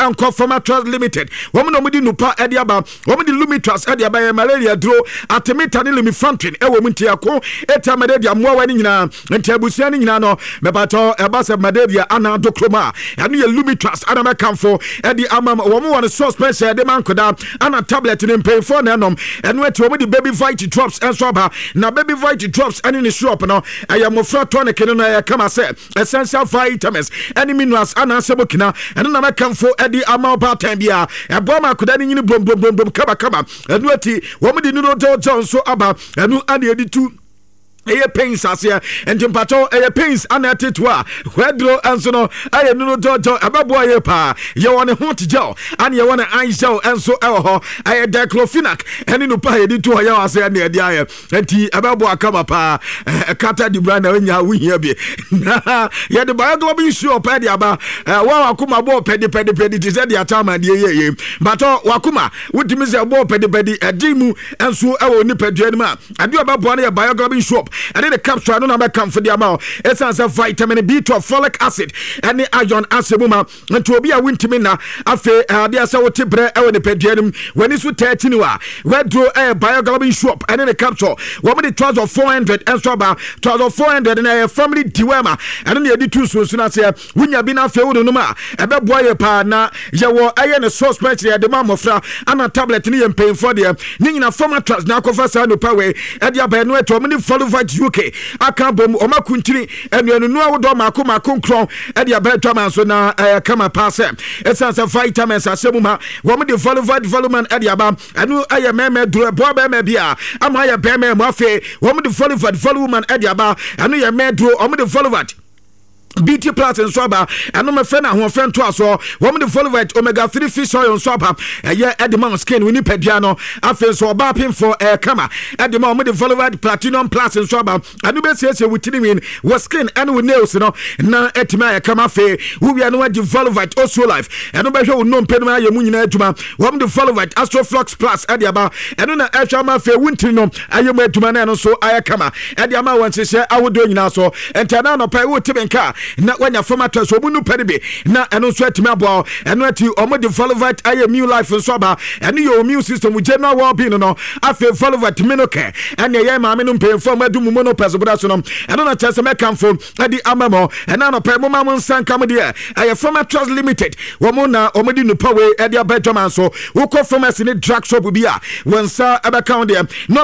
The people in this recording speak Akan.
Yanko Former Trust Limited. Woman omudi nupa ediaba. Woman di Lumitras ediaba malaria dro. Atemita ni lumifantrin. Ewo muntiako. Eta madedia mwa nyina. Enti abusiani nyina no. Mebato ebase madedia ana dokroma. Anu ye Lumitras ana mekamfo. Edi amam womu wane suspense edi mankoda. Ana tablet ni mpay for nanom. Enu eti womu di baby vite drops ensoba. Na baby vite drops ani ni shop no. Aya mofra tonic no ya kama se. Essential vitamins. Any minerals ana sebokina. Enu na mekamfo edi amam part-time bia. Ebo ma koda ni nyini bom kaba. Enu eti womu di nuno John so aba. Enu ani edi tu eye pains asia entimpato eye pains anatetwa wedro enso no aye nuno jojo ababo aye pa ye woni hot gel and ye woni eye gel enso eho aye diclofenac eni no pa ye ditu ya wase na edi aye enti ababo akaba pa kata di brand na nya wuhia bi ye de bioglobin show pa di aba wa wakuma bo pedi ti se di atama di ye bato wakuma wutimi se bo pedi edimu enso ewo ni pedua ni ma ade ababo na ye bioglobin show and then the capsule no na come for the amount it's as a vitamin B12 folic acid and the iron acid mama and to be a wintimi na afi dia say wote bre e woni peduanum when is 13 wa we do a bioglobin shop and then the capsule what me the 12,400 extra bar 12,400 and a family diwema and then the two so na say wunya bi na afi wo no ma e be boye pa na ye wo aye ne source match the mamofra ana tablet ni yem pay for there ni nyina former trust na kofa sa no pa we e dia ba no eto me follow UK akabom omakuntiri enuanu no awodo mako nkron e dia betwa so na kama pass essence vitamins asemu ma wo me de volume e dia ba anu aye meme duro bo be me bia ama aye be me mo afi wo me de volume e dia ba anu ye me duro o me de BT Plus and Swaba, and no my friend who friend to us or woman the Folivite omega 3 fish oil and swaba, a year at the mount skin, we need Pediano, I feel so bapping for a kama at the moment the Folivite Platinum Plus and Swaba, and you best say with Tinimin was skin and with nails, you know, now at my kama fe, who we are no the Folivite also life, and no better no penma yamunina juma, woman the Folivite Astroflux Plus at the aba, and on a Ashama fe winter, I am to man so I kama at the amount once say I would do now so, and Tanano pay would Tibenka. Na wanya former trust obunu pedibe na eno so atimi abo eno ati omode Folivite aye new life nso aba eno your immune system we general well being no afi Folivite minoke eno ye maame no mpemfo madu mu mono pese boda so no eno na chese mekamfo adi amamo eno no pe mo mamu nsanka mo de aye former trust limited wo mo na omodi no power edi abetoma so wo ko pharmacy ni drug shop bia wensa aba count there